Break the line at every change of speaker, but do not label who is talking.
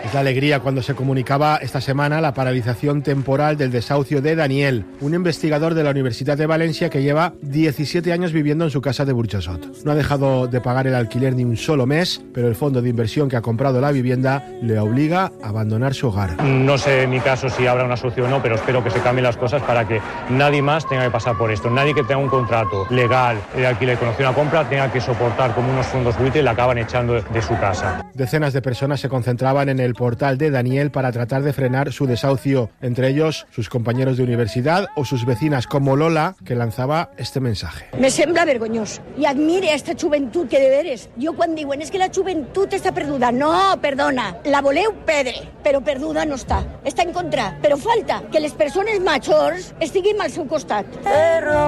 Es la alegría cuando se comunicaba esta semana la paralización temporal del desahucio de Daniel, un investigador de la Universidad de Valencia que lleva 17 años viviendo en su casa de Burjassot. No ha dejado de pagar el alquiler ni un solo mes, pero el fondo de inversión que ha comprado la vivienda le obliga a abandonar su hogar.
No sé en mi caso si habrá una solución o no, pero espero que se cambien las cosas para que nadie más tenga que pasar por esto. Nadie que tenga un contrato legal de alquiler con opción a compra tenga que soportar como unos fondos buitre y la acaban echando de su casa.
Decenas de personas se concentraban en el portal de Daniel para tratar de frenar su desahucio, entre ellos sus compañeros de universidad o sus vecinas como Lola, que lanzaba este mensaje.
Me sembla vergonyós i admire esta joventut que de veres. Jo quan diuen és que la joventut està perduda, no, perdona, la voleu perdre, però perduda no està en contra, però falta que les persones majors estiguin al seu costat.